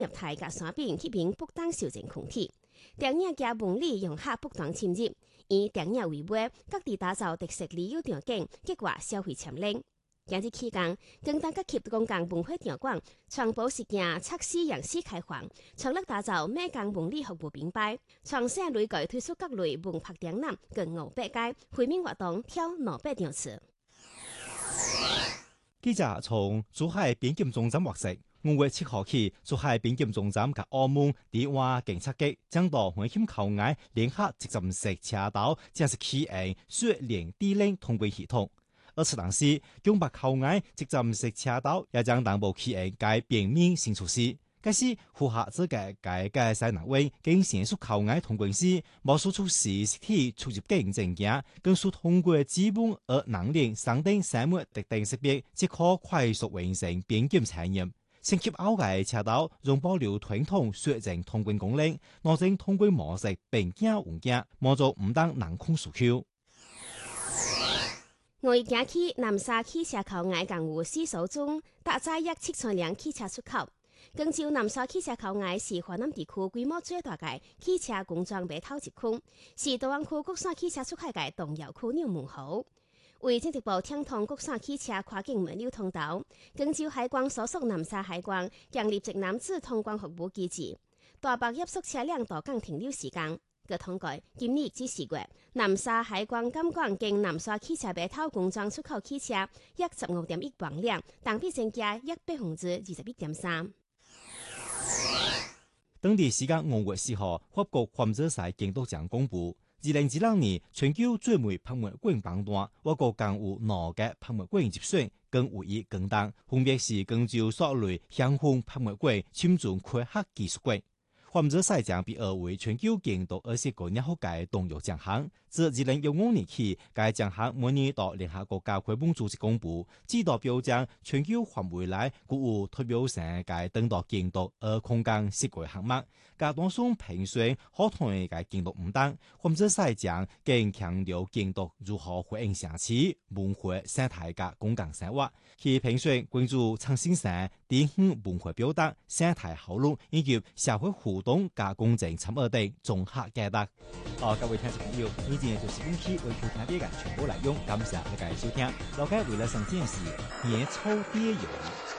入台甲山邊吸引不當修正空氣，電影加文理融合不當侵入，以電影為本，各地打造特色旅遊場景，激活消費潛能。今日期間，更大甲協公共文化場館傳播實踐測試樣式開放，全力打造美港文理服務品牌，創新累計推出各類文化展覽，共500屆惠民活動挑200場次。 記者從珠海邊檢總站獲悉，5月7號起，珠海邊檢總站及澳門地灣警察局將到海險口岸聯合直站式車道正式啟用雪蓮地鏈通關系統。而此同時，拱北口岸直站式車道也將同步啟用該便民新措施。該是符合這個該西南位經嫻熟口岸通關時，無需出示實體出入境證件，更需通過基本而能力上等3枚特定識別，即可快速完成邊檢測驗。升級後嘅車道仍保留傳統雪證通關功能，內證通關模式並加換件，滿足唔當人控訴求。 我今去南沙汽車口岸港務4所中，搭載約7,000輛汽車出口。更照南沙汽車口岸是華南地區規模最大嘅汽車工廠被偷集區，是大灣區國產汽車出口嘅重要區入門口。為進一步暢通國產汽車跨境物流通道，更照海關所屬南沙海關建立直南至通關服務機制，大幅壓縮車輛到港停留時間。據統計，今年至4月，南沙海關監管經南沙汽車被偷工廠出口汽車約15.1萬輛，同比增加約21.3%。 當地時間5月4號，法國環州市警督長公布，2016年全球最美博物館榜單，我國共有2個博物館入選，更有一更大，分別是廣州所內香港博物館、深圳科學技術館。環州市將被譽為全球警督20個年學界動躍獎項。自2015年起，該獎項每年到聯合國教科文組織公布，指導標獎全球範圍內具有代表性嘅等待警督而空間設計項目。該當中評選可同嘅警督唔當，環州市將更強調警督如何回應城市文化生態嘅公共生活。其評選關注創新性、地方文化表達、生態效率以及社會互動加公正參與等綜合價值。各位聽眾朋友，以上就是本期為收聽的全部內容，感謝大家收聽。老街為了上電視，年初爹有。